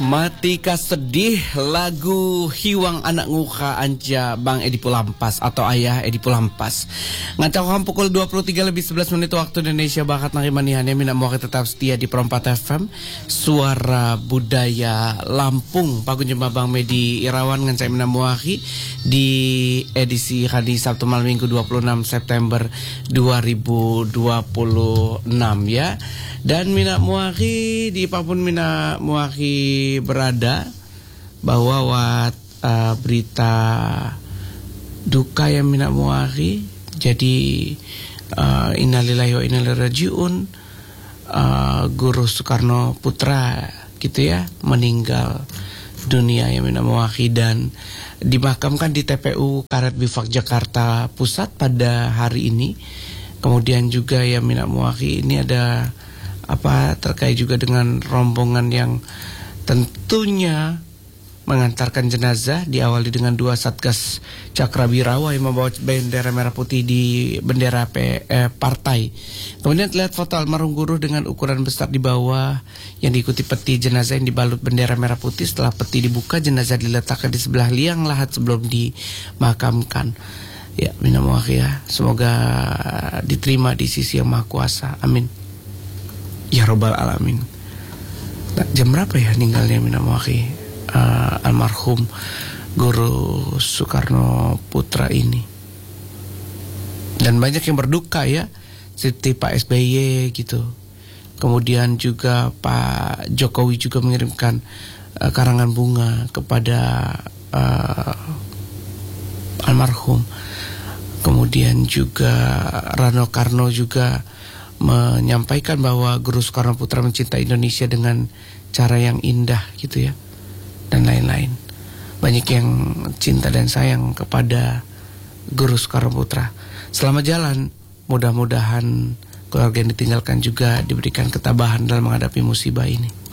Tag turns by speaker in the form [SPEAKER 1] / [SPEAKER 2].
[SPEAKER 1] Matika sedih lagu Hiwang Anak Nguka anja Bang Edi Pulampas atau Ayah Edi Pulampas. Ngacaukan pukul 23:11 waktu Indonesia Barat narimanihannya mina mau tetap setia di Perempat FM Suara Budaya Lampung. Pagun jumpa Bang Medi Irawan ngan saya mina muahi di edisi hari Sabtu malam Minggu 26 September 2026 ya. Dan mina muahi di apapun mina muahi berada bahwa berita duka yang mina muahi jadi innalillahi wa inna ilaihi rajiun, Guru Soekarno Putra gitu ya meninggal dunia yang mina muahi dan dimakamkan di TPU Karet Bifak Jakarta Pusat pada hari ini. Kemudian juga yang mina muahi ini ada terkait juga dengan rombongan yang tentunya mengantarkan jenazah diawali dengan 2 Satgas Cakrabirawa yang membawa bendera merah putih di bendera partai. Kemudian terlihat foto almarhum guru dengan ukuran besar di bawah yang diikuti peti jenazah yang dibalut bendera merah putih. Setelah peti dibuka, jenazah diletakkan di sebelah liang lahat sebelum dimakamkan. Ya, minamuahi ya. Semoga diterima di sisi Yang Maha Kuasa. Amin. Ya Rabbal Alamin. Nah, jam berapa ya meninggalnya minamuahi almarhum Guru Soekarno Putra ini? Dan banyak yang berduka ya, seperti Pak SBY gitu. Kemudian juga Pak Jokowi juga mengirimkan karangan bunga kepada almarhum. Kemudian juga Rano Karno juga menyampaikan bahwa Guru Soekarno Putra mencintai Indonesia dengan cara yang indah gitu ya, dan lain-lain. Banyak yang cinta dan sayang kepada Guru Soekarno Putra. Selamat jalan, mudah-mudahan keluarga yang ditinggalkan juga diberikan ketabahan dalam menghadapi musibah ini.